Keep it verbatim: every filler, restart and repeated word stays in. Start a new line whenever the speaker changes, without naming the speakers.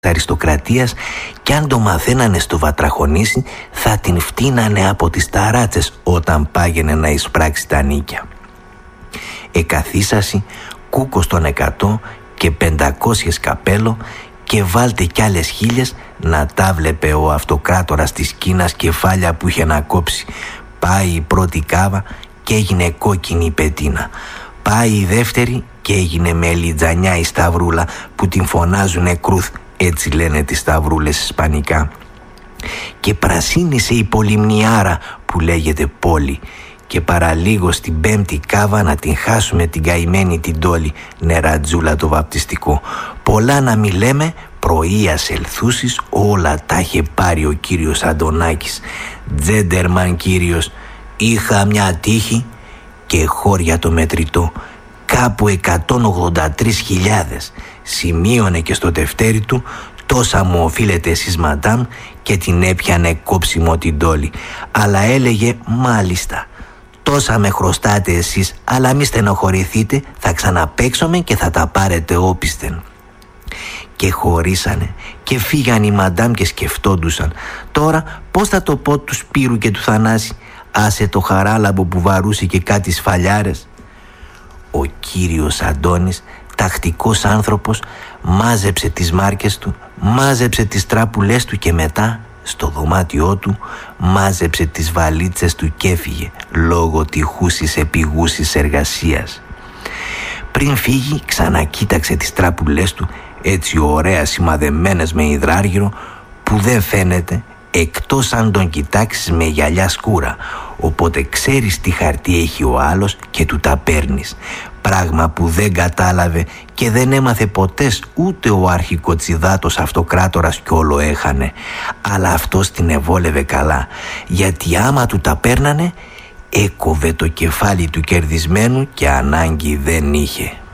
αριστοκρατίας, κι αν το μαθαίνανε στο βατραχονήσι θα την φτύνανε από τις ταράτσες όταν πάγαινε να εισπράξει τα νίκια. Εκαθίσασι κούκο στον εκατό και πεντακόσιες καπέλο και βάλτε κι άλλες χίλιες να τα βλέπε ο αυτοκράτορας της Κίνας κεφάλια που είχε να κόψει. Πάει η πρώτη κάβα και έγινε κόκκινη η πετίνα. Πάει η δεύτερη και έγινε μελιτζανιά η σταυρούλα που την φωνάζουνε κρούθ, έτσι λένε τις σταυρούλες ισπανικά. Και πρασίνησε η πολυμνιάρα που λέγεται πόλη. Και παραλίγο στην πέμπτη κάβα να την χάσουμε την καημένη την τόλη, νερατζούλα το βαπτιστικό. Πολλά να μη λέμε, πρωίας ελθούσεις όλα τα είχε πάρει ο κύριος Αντωνάκης. Τζέντερμαν κύριος, είχα μια τύχη και χώρια το μετρητό. Κάπου εκατόν ογδόντα τρεις χιλιάδες. Σημείωνε και στο τευτέρι του, τόσα μου οφείλετε εσείς μαντάμ, και την έπιανε κόψιμο την τόλη. Αλλά έλεγε μάλιστα. Τόσα με χρωστάτε εσείς, αλλά μη στενοχωρηθείτε, θα ξαναπαίξουμε και θα τα πάρετε όπισθεν. Και χωρίσανε και φύγαν οι μαντάμ και σκεφτόντουσαν. Τώρα πώς θα το πω του Σπύρου και του Θανάση, άσε το χαράλαμπο που βαρούσε και κάτι σφαλιάρες. Ο κύριος Αντώνης, τακτικός άνθρωπος, μάζεψε τις μάρκες του, μάζεψε τις τράπουλές του και μετά στο δωμάτιό του μάζεψε τις βαλίτσες του και έφυγε λόγω τυχούσης επιγούσης εργασίας. Πριν φύγει ξανακοίταξε τις τράπουλές του, έτσι ωραία σημαδεμένες με υδράργυρο που δεν φαίνεται εκτός αν τον κοιτάξεις με γυαλιά σκούρα, οπότε ξέρεις τι χαρτί έχει ο άλλος και του τα παίρνεις. Πράγμα που δεν κατάλαβε και δεν έμαθε ποτέ ούτε ο αρχικοτσιδάτος αυτοκράτορας κι όλο έχανε. Αλλά αυτός την εβόλευε καλά, γιατί άμα του τα παίρνανε έκοβε το κεφάλι του κερδισμένου και ανάγκη δεν είχε.